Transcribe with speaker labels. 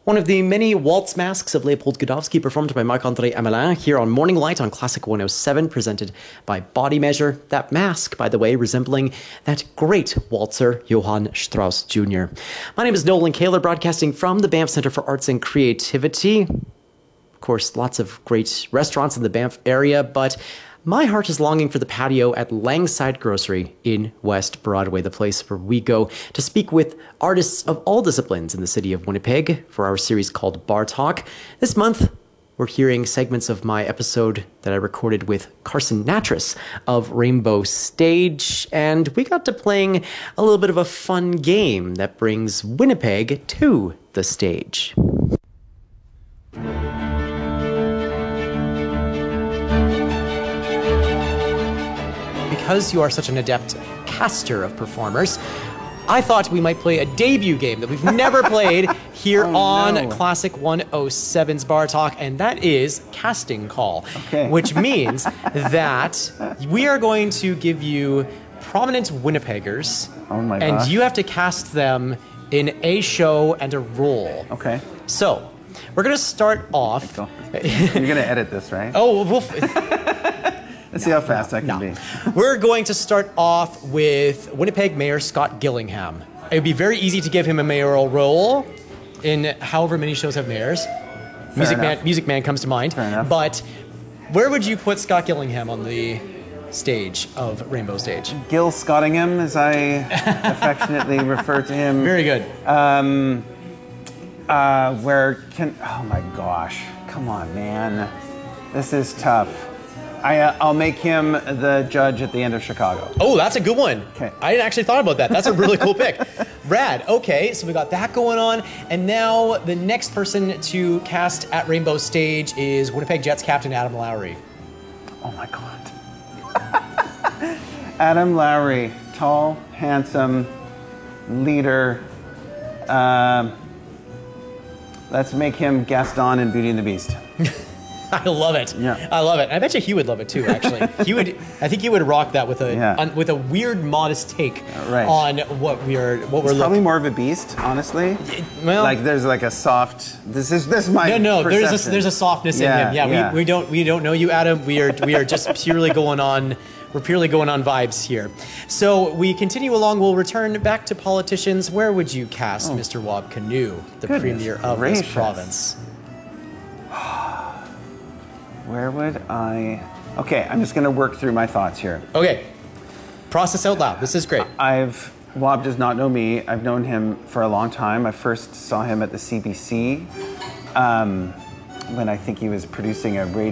Speaker 1: One of the many waltz masks of Leopold Godowsky performed by Marc-André Amelin here on Morning Light on Classic 107, presented by Body Measure. That mask, by the way, resembling that great waltzer, Johann Strauss Jr. My name is Nolan Kaler, broadcasting from the Banff Centre for Arts and Creativity. Of course, lots of great restaurants in the Banff area, but my heart is longing for the patio at Langside Grocery in West Broadway, the place where we go to speak with artists of all disciplines in the city of Winnipeg for our series called Bar Talk. This month, we're hearing segments of my episode that I recorded with Carson Nattrass of Rainbow Stage, and we got to playing a little bit of a fun game that brings Winnipeg to the stage. Because you are such an adept caster of performers, I thought we might play a debut game that we've never played here on Classic 107's Bar Talk, and that is Casting Call.
Speaker 2: Okay.
Speaker 1: Which means that we are going to give you prominent Winnipeggers, and you have to cast them in a show and a role.
Speaker 2: Okay.
Speaker 1: So, we're going to start off...
Speaker 2: You're going to edit this, right?
Speaker 1: Oh, we'll...
Speaker 2: Let's see how fast I can be.
Speaker 1: We're going to start off with Winnipeg Mayor Scott Gillingham. It would be very easy to give him a mayoral role in however many shows have mayors. Music Man comes to mind.
Speaker 2: Fair enough.
Speaker 1: But where would you put Scott Gillingham on the stage of Rainbow Stage?
Speaker 2: Gil Scottingham, as I affectionately refer to him.
Speaker 1: Very good.
Speaker 2: Oh my gosh. Come on, man. This is tough. I'll make him the judge at the end of Chicago.
Speaker 1: Oh, that's a good one.
Speaker 2: Okay.
Speaker 1: I didn't actually thought about that. That's a really cool pick. Rad. Okay, so we got that going on. And now the next person to cast at Rainbow Stage is Winnipeg Jets captain Adam Lowry.
Speaker 2: Oh my God. Adam Lowry, tall, handsome, leader. Let's make him Gaston in Beauty and the Beast.
Speaker 1: I love it.
Speaker 2: Yeah.
Speaker 1: I love it. I bet you he would love it too, actually. I think he would rock that with with a weird, modest take on what we're looking.
Speaker 2: Probably more of a beast, honestly.
Speaker 1: Well,
Speaker 2: like there's like a soft. This is my
Speaker 1: perception. There's a softness in him. Yeah. We don't know you, Adam. We are just purely going on. We're purely going on vibes here. So we continue along. We'll return back to politicians. Where would you cast Mr. Wab Kinew, the premier of this province?
Speaker 2: Where would I... Okay, I'm just going to work through my thoughts here.
Speaker 1: Okay. Process out loud. This is great.
Speaker 2: Wab does not know me. I've known him for a long time. I first saw him at the CBC when I think he was producing a radio